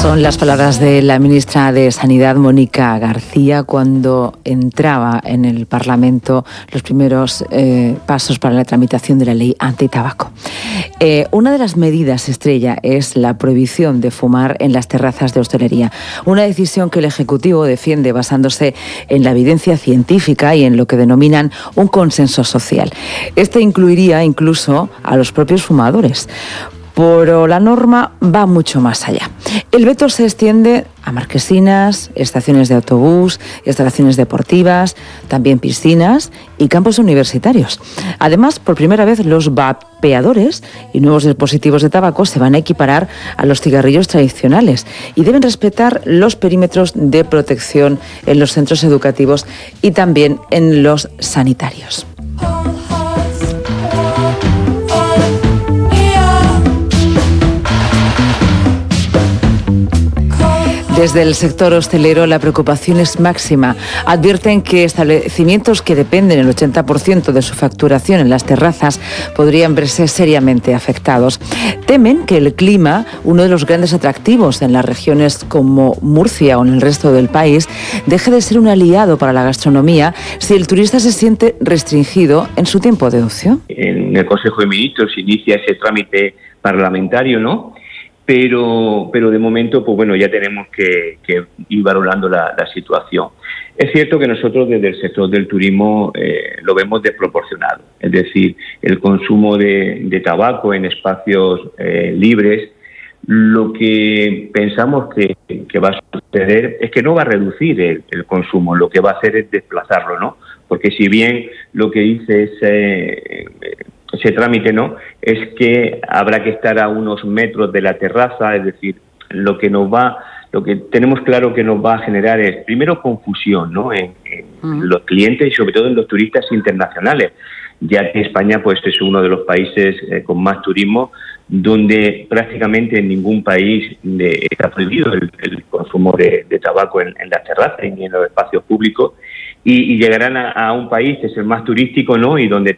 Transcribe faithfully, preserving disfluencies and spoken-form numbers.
Son las palabras de la ministra de Sanidad, Mónica García, cuando entraba en el Parlamento los primeros eh, pasos para la tramitación de la ley antitabaco. Eh, una de las medidas estrella es la prohibición de fumar en las terrazas de hostelería. Una decisión que el Ejecutivo defiende basándose en la evidencia científica y en lo que denominan un consenso social. Este incluiría incluso a los propios fumadores. Pero la norma va mucho más allá. El veto se extiende a marquesinas, estaciones de autobús, instalaciones deportivas, también piscinas y campos universitarios. Además, por primera vez, los vapeadores y nuevos dispositivos de tabaco se van a equiparar a los cigarrillos tradicionales y deben respetar los perímetros de protección en los centros educativos y también en los sanitarios. Desde el sector hostelero la preocupación es máxima. Advierten que establecimientos que dependen el ochenta por ciento de su facturación en las terrazas podrían verse seriamente afectados. Temen que el clima, uno de los grandes atractivos en las regiones como Murcia o en el resto del país, deje de ser un aliado para la gastronomía si el turista se siente restringido en su tiempo de ocio. En el Consejo de Ministros inicia ese trámite parlamentario, ¿no? Pero, pero de momento, pues bueno, ya tenemos que, que ir valorando la, la situación. Es cierto que nosotros desde el sector del turismo eh, lo vemos desproporcionado. Es decir, el consumo de, de tabaco en espacios eh, libres, lo que pensamos que, que va a suceder es que no va a reducir el, el consumo, lo que va a hacer es desplazarlo, ¿no? Porque si bien lo que dice es... Eh, ese trámite, ¿no?, es que habrá que estar a unos metros de la terraza, es decir, lo que nos va, lo que tenemos claro que nos va a generar es, primero, confusión, ¿no?, en, en uh-huh. los clientes y sobre todo en los turistas internacionales, ya que España, pues, es uno de los países eh, con más turismo, donde prácticamente en ningún país de, está prohibido el, el consumo de, de tabaco en, en las terrazas ni en los espacios públicos, y, y llegarán a, a un país que es el más turístico, ¿no?, y donde